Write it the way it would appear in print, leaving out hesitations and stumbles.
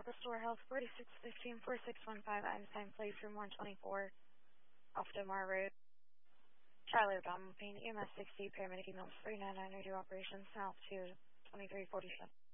Upper Storehouse, 4615-4615, Einstein Place, room 124, off Demar Road. Charlie Obama, Payne, EMS 60, paramedic email 399, radio operations, south to 2347.